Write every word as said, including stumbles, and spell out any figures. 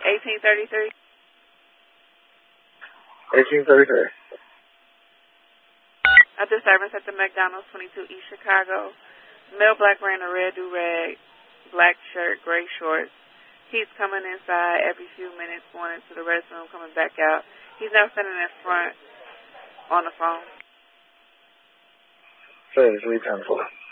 eighteen thirty-three. eighteen thirty-three. A disturbance at the McDonald's, twenty-two East Chicago. Male black wearing a red do-rag, black shirt, gray shorts. He's coming inside every few minutes, going into the restroom, coming back out. He's now standing in front on the phone. Say, three ten four.